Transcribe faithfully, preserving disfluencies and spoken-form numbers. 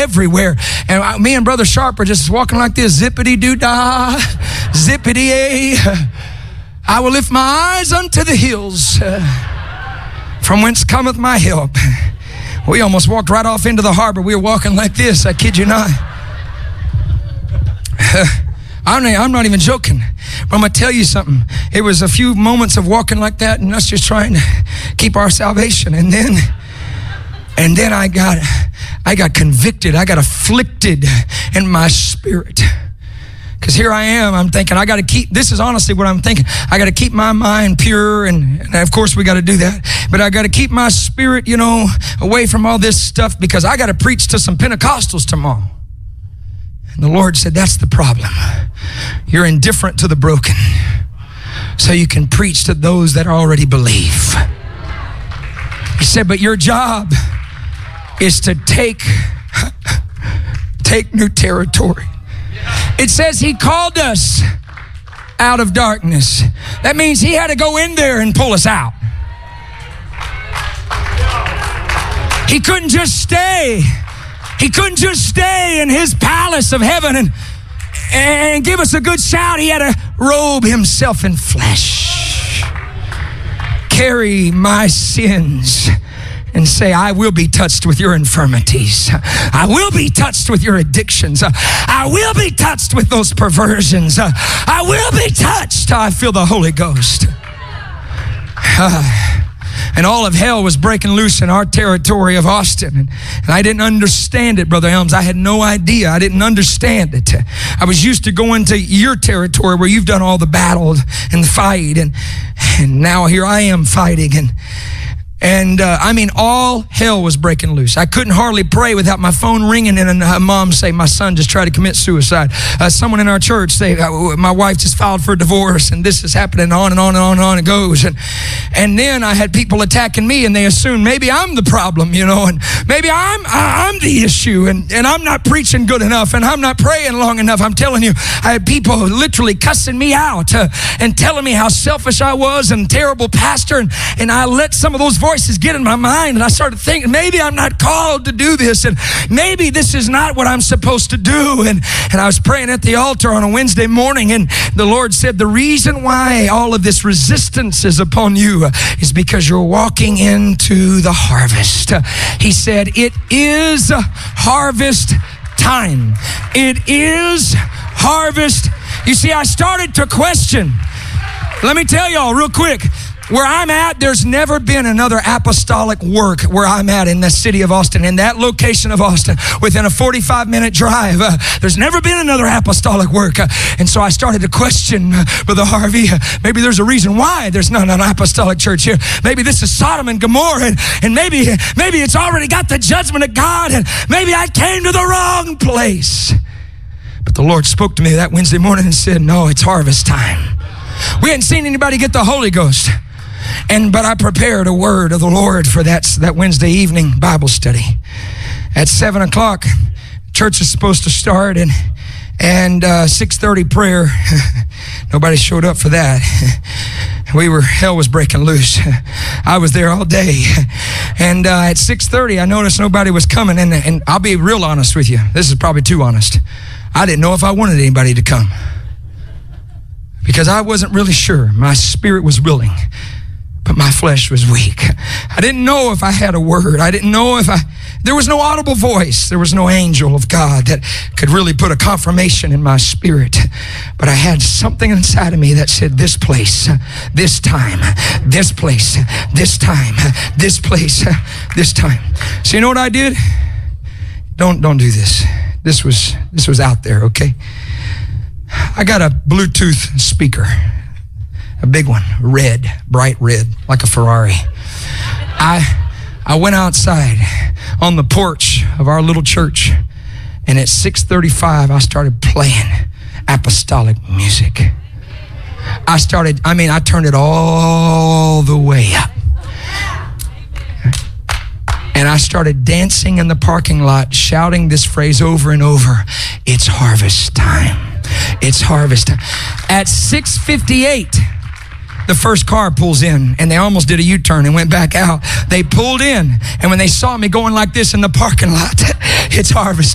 everywhere. And I, me and Brother Sharp are just walking like this, zippity-doo-dah, zippity-a. I will lift my eyes unto the hills, uh, from whence cometh my help. We almost walked right off into the harbor. We were walking like this, I kid you not. I'm not, I'm not even joking, but I'm going to tell you something. It was a few moments of walking like that and us just trying to keep our salvation. And then, and then I got, I got convicted. I got afflicted in my spirit. Because here I am, I'm thinking, I got to keep, this is honestly what I'm thinking. I got to keep my mind pure, and, and of course we got to do that. But I got to keep my spirit, you know, away from all this stuff, because I got to preach to some Pentecostals tomorrow. And the Lord said, that's the problem. You're indifferent to the broken, so you can preach to those that already believe. He said, but your job is to take, take new territory. It says he called us out of darkness. That means he had to go in there and pull us out. He couldn't just stay. He couldn't just stay in his palace of heaven and, and give us a good shout. He had to robe himself in flesh, carry my sins, and say, I will be touched with your infirmities. I will be touched with your addictions. I will be touched with those perversions. I will be touched. I feel the Holy Ghost. Uh, and all of hell was breaking loose in our territory of Austin. And, and I didn't understand it, Brother Elms. I had no idea. I didn't understand it. I was used to going to your territory where you've done all the battle and the fight. And, and now here I am fighting. And And uh, I mean, all hell was breaking loose. I couldn't hardly pray without my phone ringing and a mom say, my son just tried to commit suicide. Uh, someone in our church say, uh, my wife just filed for divorce, and this is happening, on and on and on and on it goes. And, and then I had people attacking me, and they assumed maybe I'm the problem, you know, and maybe I'm I'm the issue, and, and I'm not preaching good enough, and I'm not praying long enough. I'm telling you, I had people literally cussing me out uh, and telling me how selfish I was and terrible pastor, and, and I let some of those voices get in my mind, and I started thinking, maybe I'm not called to do this, and maybe this is not what I'm supposed to do. And, and I was praying at the altar on a Wednesday morning, and the Lord said, the reason why all of this resistance is upon you is because you're walking into the harvest. He said, it is harvest time. It is harvest. You see, I started to question. Let me tell y'all real quick. Where I'm at, there's never been another apostolic work where I'm at in the city of Austin, in that location of Austin, within a forty-five minute drive. Uh, there's never been another apostolic work. Uh, and so I started to question, uh, Brother Harvey, uh, maybe there's a reason why there's not an apostolic church here. Maybe this is Sodom and Gomorrah, and, and maybe, maybe it's already got the judgment of God, and maybe I came to the wrong place. But the Lord spoke to me that Wednesday morning and said, no, it's harvest time. We hadn't seen anybody get the Holy Ghost. And but I prepared a word of the Lord for that, that Wednesday evening Bible study. At seven o'clock, church is supposed to start, and and uh, six thirty prayer. Nobody showed up for that. We were, hell was breaking loose. I was there all day. And uh, at six thirty, I noticed nobody was coming. And, and I'll be real honest with you. This is probably too honest. I didn't know if I wanted anybody to come, because I wasn't really sure. My spirit was willing, but my flesh was weak. I didn't know if I had a word. I didn't know if I, there was no audible voice. There was no angel of God that could really put a confirmation in my spirit. But I had something inside of me that said, this place, this time, this place, this time, this place, this time. So you know what I did? Don't, don't do this. This was, this was out there, okay? I got a Bluetooth speaker. A big one, red, bright red, like a Ferrari. I I went outside on the porch of our little church, and at six thirty-five, I started playing apostolic music. I started, I mean, I turned it all the way up. And I started dancing in the parking lot, shouting this phrase over and over, it's harvest time. It's harvest time. At six fifty-eight, the first car pulls in, and they almost did a U-turn and went back out. They pulled in, and when they saw me going like this in the parking lot, it's harvest